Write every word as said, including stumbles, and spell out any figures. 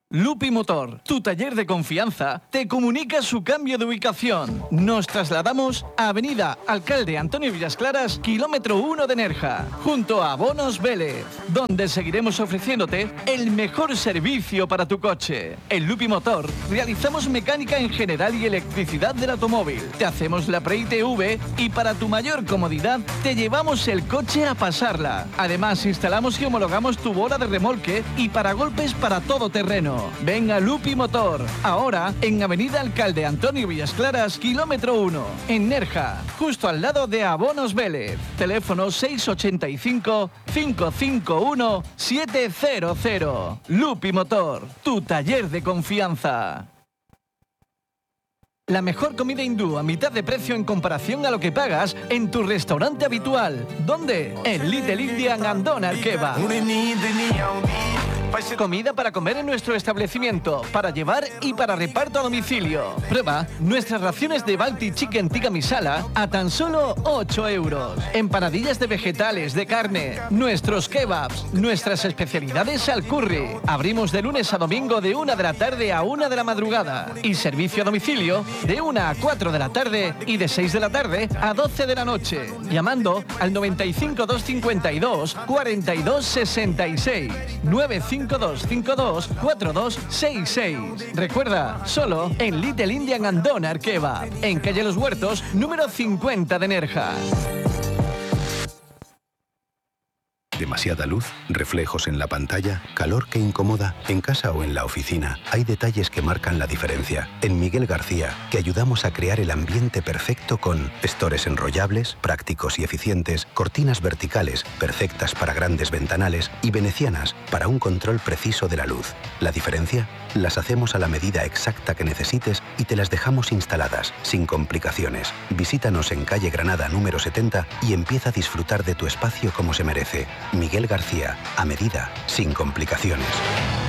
Lupi Motor, tu taller de confianza, te comunica su cambio de ubicación. Nos trasladamos a Avenida Alcalde Antonio Villas Claras, kilómetro uno de Nerja, junto a Abonos Vélez, donde seguiremos ofreciéndote el mejor servicio para tu coche. En Lupi Motor realizamos mecánica en general y electricidad del automóvil. Te hacemos la pre-I T V y para tu mayor comodidad te llevamos el coche a pasarla. Además instalamos y homologamos tu bola de remolque y paragolpes para todo terreno. Ven a Lupi Motor, ahora en Avenida Alcalde Antonio Villas Claras, kilómetro uno, en Nerja, justo al lado de Abonos Vélez. Teléfono seis ocho cinco, cinco cinco uno, siete cero cero. Lupi Motor, tu taller de confianza. La mejor comida hindú a mitad de precio en comparación a lo que pagas en tu restaurante habitual. ¿Dónde? En Little Indian and Doner Kebab. Comida para comer en nuestro establecimiento, para llevar y para reparto a domicilio. Prueba nuestras raciones de Balti Chicken Tikka Masala a tan solo ocho euros. Empanadillas de vegetales, de carne, nuestros kebabs, nuestras especialidades al curry. Abrimos de lunes a domingo de una de la tarde a una de la madrugada. Y servicio a domicilio de una a cuatro de la tarde y de seis de la tarde a doce de la noche. Llamando al noventa y cinco, doscientos cincuenta y dos, cuarenta y dos sesenta y seis. nueve cinco dos cinco dos, cuatro dos seis seis. Recuerda, solo en Little Indian and Doner Kebab, en calle Los Huertos, número cincuenta de Nerja. Demasiada luz, reflejos en la pantalla, calor que incomoda, en casa o en la oficina. Hay detalles que marcan la diferencia. En Miguel García, que ayudamos a crear el ambiente perfecto con estores enrollables, prácticos y eficientes, cortinas verticales, perfectas para grandes ventanales y venecianas para un control preciso de la luz. La diferencia, las hacemos a la medida exacta que necesites y te las dejamos instaladas, sin complicaciones. Visítanos en calle Granada número setenta y empieza a disfrutar de tu espacio como se merece. Miguel García, a medida, sin complicaciones.